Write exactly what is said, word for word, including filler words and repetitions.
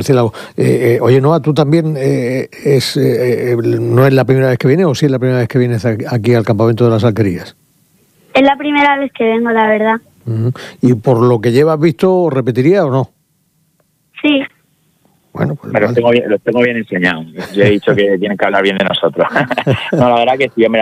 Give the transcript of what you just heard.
Murciélago. Eh, eh, oye, Noa, ¿tú también eh, es eh, no es la primera vez que vienes o sí es la primera vez que vienes aquí al campamento de las Alquerías? Es la primera vez que vengo, la verdad. Uh-huh. ¿Y por lo que llevas visto, repetiría o no? Sí. Bueno, pues Me los vale. tengo bien, los tengo bien enseñados. Yo he dicho que tienen que hablar bien de nosotros. No, la verdad que sí, hombre,